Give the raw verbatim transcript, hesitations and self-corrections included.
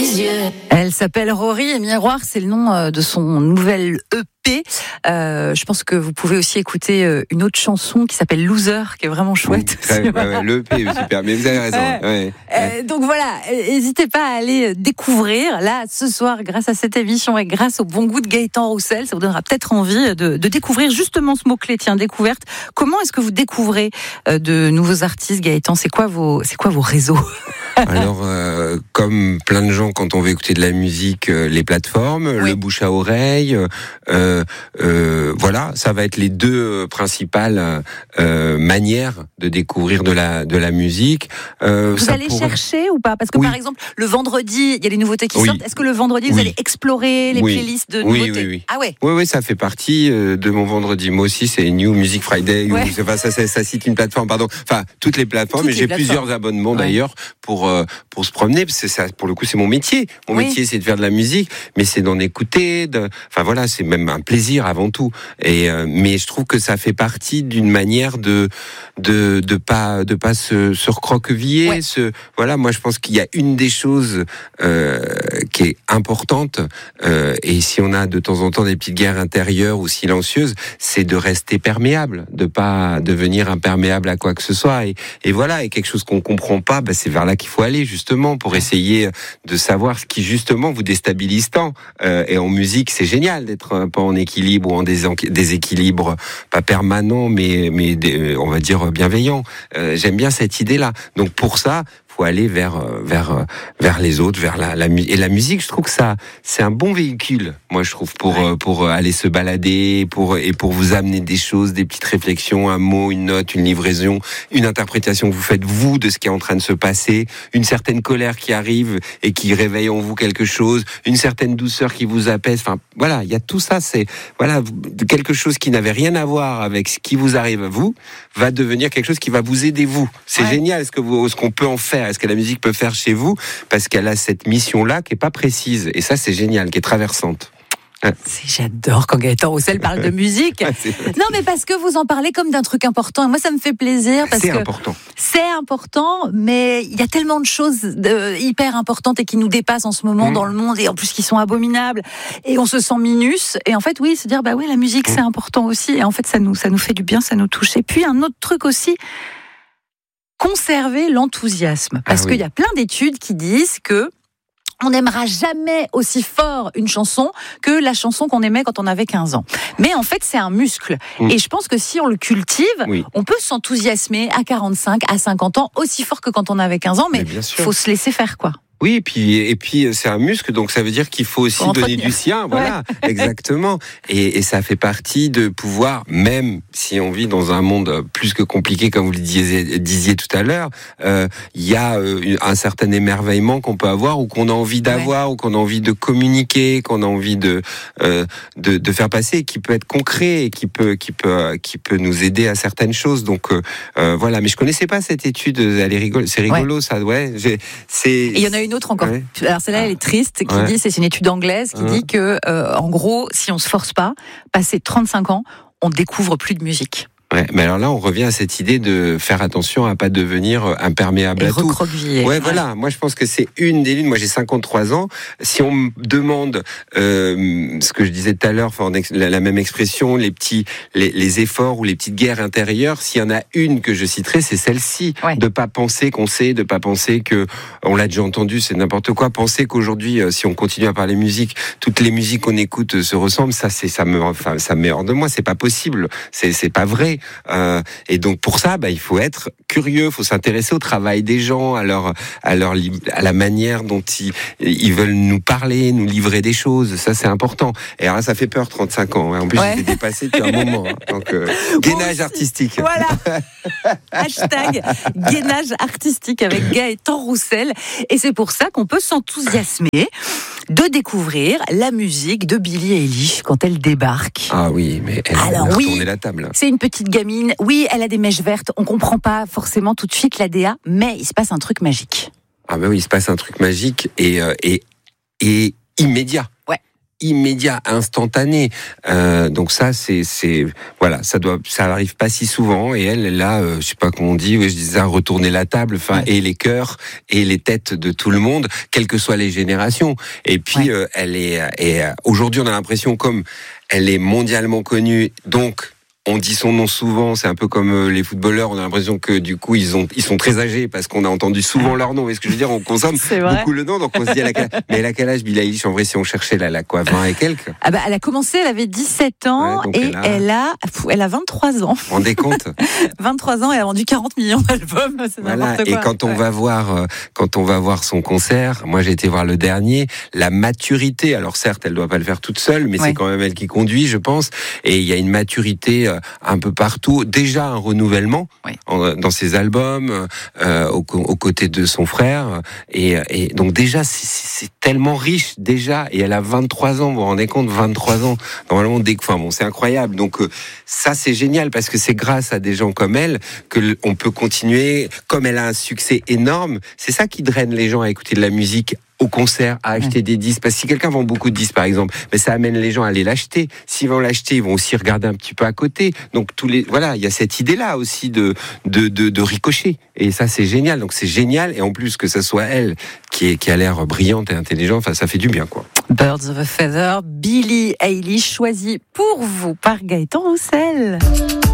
tes yeux. Elle s'appelle Rory et Miroir, c'est le nom de son nouvel E P. Euh, je pense que vous pouvez aussi écouter une autre chanson qui s'appelle Loser, qui est vraiment chouette. Oui, ouais, ouais, le E P est super, mais vous avez raison. Ouais, ouais. Euh, donc voilà, n'hésitez pas à aller découvrir. Là, ce soir, grâce à cette émission et grâce au bon goût de Gaëtan Roussel, ça vous donnera peut-être envie de, de découvrir justement ce mot-clé, tiens, découverte. Comment est-ce que vous découvrez de nouveaux artistes, Gaëtan ? C'est quoi vos, c'est quoi vos réseaux ? Alors, euh, comme plein de gens, quand on veut écouter de la musique, euh, les plateformes, oui. le bouche à oreille, euh, euh, voilà, ça va être les deux principales euh, manières de découvrir de la de la musique. Euh, vous allez pourrait... chercher ou pas ? Parce que oui. par exemple, le vendredi, il y a les nouveautés qui oui. sortent. Est-ce que le vendredi, vous oui. allez explorer les oui. playlists de oui, nouveautés ? Oui, oui, ah ouais. Oui, oui, ça fait partie de mon vendredi. Moi aussi, c'est New Music Friday. Ouais. Ou, enfin, ça, ça, ça cite une plateforme, pardon. Enfin, toutes les plateformes. Toutes et j'ai plateformes. plusieurs abonnements ouais. d'ailleurs pour pour se promener, parce que ça, pour le coup, c'est mon métier. Mon oui. métier, c'est de faire de la musique, mais c'est d'en écouter. De... Enfin voilà, c'est même un plaisir avant tout. Et euh, mais je trouve que ça fait partie d'une manière de de de pas de pas se, se recroqueviller. Ouais. Se... Voilà, moi je pense qu'il y a une des choses euh, qui est importante. Euh, et si on a de temps en temps des petites guerres intérieures ou silencieuses, c'est de rester perméable, de pas devenir imperméable à quoi que ce soit. Et, et voilà, et quelque chose qu'on comprend pas, bah, c'est vers là qu'il faut aller justement pour essayer de savoir ce qui justement vous déstabilise tant. Euh, et en musique, c'est génial d'être un peu en équilibre ou en déséquilibre, pas permanent, mais mais des, on va dire bienveillant. Euh, j'aime bien cette idée-là. Donc pour ça, faut aller vers vers vers les autres, vers la, la et la musique. Je trouve que ça c'est un bon véhicule. Moi, je trouve pour ouais. pour aller se balader, pour et pour vous amener des choses, des petites réflexions, un mot, une note, une livraison, une interprétation que vous faites vous de ce qui est en train de se passer, une certaine colère qui arrive et qui réveille en vous quelque chose, une certaine douceur qui vous apaise. Enfin, voilà, il y a tout ça. C'est voilà quelque chose qui n'avait rien à voir avec ce qui vous arrive à vous va devenir quelque chose qui va vous aider vous. C'est ouais. génial. Ce que vous, ce qu'on peut en faire. Est-ce que la musique peut faire chez vous ? Parce qu'elle a cette mission-là qui est pas précise. Et ça, c'est génial, qui est traversante. C'est, j'adore quand Gaëtan Roussel parle de musique. Non, mais parce que vous en parlez comme d'un truc important. Et moi, ça me fait plaisir. Parce c'est que important. C'est important, mais il y a tellement de choses de, hyper importantes et qui nous dépassent en ce moment mmh. dans le monde, et en plus qui sont abominables. Et on se sent minus. Et en fait, oui, se dire, bah oui, la musique, mmh. c'est important aussi. Et en fait, ça nous, ça nous fait du bien, ça nous touche. Et puis, un autre truc aussi, conserver l'enthousiasme. Parce ah oui. qu'il y a plein d'études qui disent que on n'aimera jamais aussi fort une chanson que la chanson qu'on aimait quand on avait quinze ans. Mais en fait, c'est un muscle. Mmh. Et je pense que si on le cultive, oui. on peut s'enthousiasmer à quarante-cinq, à cinquante ans, aussi fort que quand on avait quinze ans, mais il faut se laisser faire, quoi. Oui, et puis et puis c'est un muscle, donc ça veut dire qu'il faut aussi faut donner du sien, voilà, ouais. exactement. Et, et ça fait partie de pouvoir, même si on vit dans un monde plus que compliqué, comme vous le disiez, disiez tout à l'heure, euh, il y a euh, un certain émerveillement qu'on peut avoir, ou qu'on a envie d'avoir, ouais. ou qu'on a envie de communiquer, qu'on a envie de, euh, de de faire passer, qui peut être concret et qui peut qui peut qui peut nous aider à certaines choses. Donc euh, euh, voilà. Mais je connaissais pas cette étude. Elle est rigolo, c'est rigolo, ouais. ça, ouais. J'ai, c'est. Et il y en a une autre encore. Ouais. Alors celle-là, elle est triste, qui ouais. dit, c'est une étude anglaise qui ouais. dit que, euh, en gros, si on se force pas, passé trente-cinq ans, on découvre plus de musique. Ouais, mais alors là, on revient à cette idée de faire attention à pas devenir imperméable et à tout. Ouais, ouais, voilà. Moi, je pense que c'est une des lunes. Moi, j'ai cinquante-trois ans. Si on me demande euh, ce que je disais tout à l'heure, enfin, la, la même expression, les petits, les, les efforts ou les petites guerres intérieures, s'il y en a une que je citerai, c'est celle-ci. Ouais. De pas penser qu'on sait, de pas penser que on l'a déjà entendu, c'est n'importe quoi. Penser qu'aujourd'hui, si on continue à parler musique, toutes les musiques qu'on écoute se ressemblent, ça, c'est ça me, enfin, ça me met hors de moi. C'est pas possible. C'est, c'est pas vrai. Euh, et donc pour ça, bah, il faut être curieux, il faut s'intéresser au travail des gens, à leur, à leur, à la manière dont ils, ils veulent nous parler, nous livrer des choses. Ça, c'est important. Et alors là, ça fait peur, trente-cinq ans. Hein. En plus, ouais. j'ai dépassé depuis un moment. Hein. Donc, euh, gainage artistique. Voilà. Hashtag gainage artistique avec Gaëtan Roussel. Et c'est pour ça qu'on peut s'enthousiasmer de découvrir la musique de Billie Eilish quand elle débarque. Ah oui, mais elle Alors, a oui, retourné la table. C'est une petite gamine. Oui, elle a des mèches vertes. On comprend pas forcément tout de suite l'A D A, mais il se passe un truc magique. Ah ben oui, il se passe un truc magique et, euh, et, et immédiat. Ouais. immédiat, instantané. Euh, donc ça, c'est, c'est, voilà, ça doit, ça arrive pas si souvent. Et elle, elle a, euh, je sais pas comment on dit, je disais, retourner la table, enfin, ouais. et les cœurs et les têtes de tout le monde, quelles que soient les générations. Et puis, ouais. euh, elle est, et euh, aujourd'hui, on a l'impression comme elle est mondialement connue, donc. On dit son nom souvent, c'est un peu comme les footballeurs, on a l'impression que du coup ils ont ils sont très âgés parce qu'on a entendu souvent leur nom. Est-ce que je veux dire, on consomme beaucoup le nom, donc on se dit à la quel... mais elle a quel âge Billie Eilish en vrai si on cherchait là, elle a quoi, vingt et quelques? Ah bah elle a commencé, elle avait dix-sept ans ouais, et elle a... elle a elle a vingt-trois ans. Vous rendez compte? vingt-trois ans et elle a vendu quarante millions d'albums, c'est voilà. n'importe quoi. Et quand on ouais. va voir quand on va voir son concert, moi j'ai été voir le dernier, la maturité, alors certes, elle doit pas le faire toute seule, mais ouais. c'est quand même elle qui conduit, je pense, et il y a une maturité un peu partout, déjà un renouvellement oui. en, dans ses albums, euh, aux, aux côtés de son frère, et, et donc déjà c'est, c'est tellement riche déjà, et elle a vingt-trois ans, vous vous rendez compte, vingt-trois ans, normalement, dès que, enfin bon, c'est incroyable, donc euh, ça c'est génial, parce que c'est grâce à des gens comme elle que on peut continuer, comme elle a un succès énorme, c'est ça qui draine les gens à écouter de la musique au concert, à acheter ouais. des disques. Parce que si quelqu'un vend beaucoup de disques, par exemple, mais ça amène les gens à aller l'acheter. S'ils vont l'acheter, ils vont aussi regarder un petit peu à côté. Donc tous les, voilà, il y a cette idée-là aussi de de de, de ricocher. Et ça, c'est génial. Donc c'est génial. Et en plus que ça soit elle qui est qui a l'air brillante et intelligente, enfin, ça fait du bien, quoi. Birds of a Feather, Billie Eilish, choisi pour vous par Gaëtan Roussel.